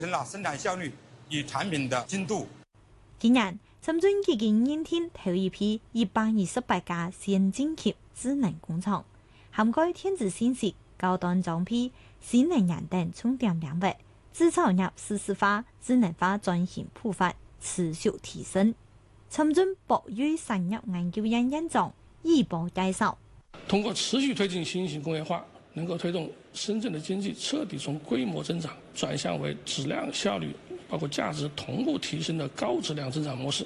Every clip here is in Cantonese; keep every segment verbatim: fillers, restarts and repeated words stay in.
提升了生产效率与产品的精度。 今年，深圳已经引进头一批一百二十八家先进级智能工厂，涵盖电子信息、高端装配、新能源等重点领域，制造业数字化、智能化转型步伐持续提升。深圳博瑞产业研究院院长易博介绍， 通过持续推进新型工业化，能够推动深圳的经济彻底从规模增长转向为质量、效率，包括价值同步提升的高质量增长模式。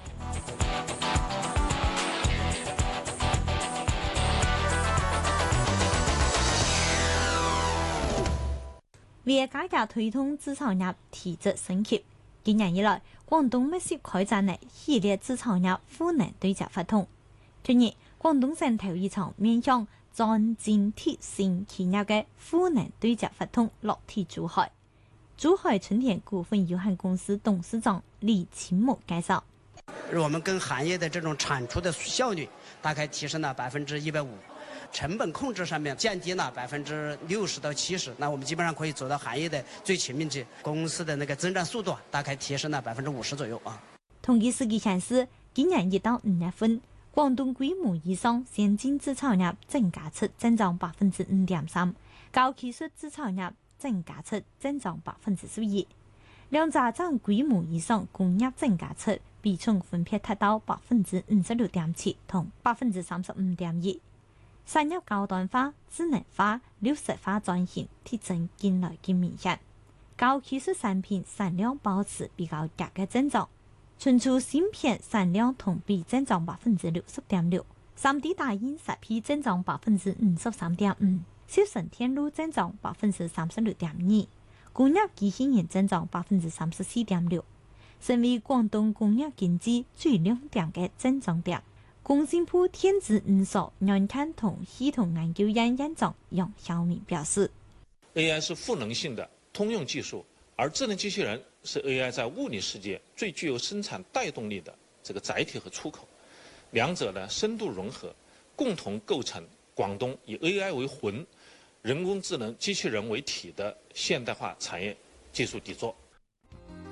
为加强推动制造业提质升级，今年以来，广东密切开展了系列制造业赋能对接活动。去年，广东省头一场面向钻尖铁线企业的赋能对接活动落地珠海。珠海春田股份有限公司董事长李清木介绍， 我们跟行业的这种产出的效率大概提升了百分之一百五。成本控制上面降低了百分之六十到七十，那我们基本上可以走到行业的最前面去。公司的那个增长速度大概提升了百分之五十左右啊。 统计数据显示，今年一到五月份，广东规模以上先进制造业总价值增长百分之五点三，高技术制造业总价值增长百分之十一，两者占规模以上工业总价值比重分别达到百分之五十六点七同百分之三十五点一。产业高端化、智能化、绿色化转型提升近来更明显，高技术产品产量保持比较低嘅增长，存储芯片产量同比增长百分之六十点六，三 D 打印设备增长百分之五十三点五，集成电路增长百分之三十六点二，工业机器人增长百分之三十四点六，成为广东工业经济最亮点嘅增长点。工信部电子五所软件同系统研究院院长杨晓明表示 ，A I 是赋能性的通用技术，而智能机器人是 A I 在物理世界最具有生产带动力的这个载体和出口，两者呢深度融合，共同构成广东以 A I 为魂、人工智能机器人为体的现代化产业技术底座。